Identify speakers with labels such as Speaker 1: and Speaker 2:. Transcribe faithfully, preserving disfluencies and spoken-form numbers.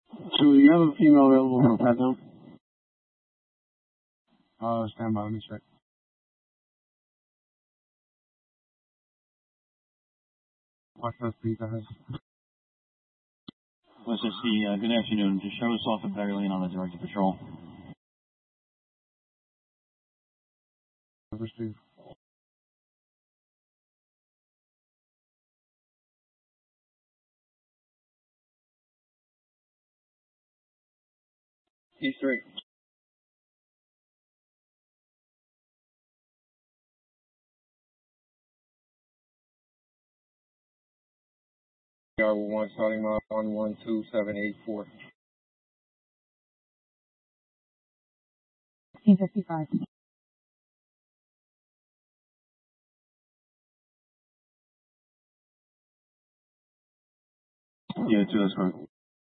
Speaker 1: So you have a female available for a pat down?
Speaker 2: Uh, stand by, let me check. Watch those feet, guys.
Speaker 1: West S C, uh, good afternoon. Just show us off at Beverly and on the directed patrol.
Speaker 2: Receive.
Speaker 3: East three. Yard one, starting mile one one two seven eight four.
Speaker 4: fifteen fifty-five.
Speaker 1: Yeah, two, that's fine.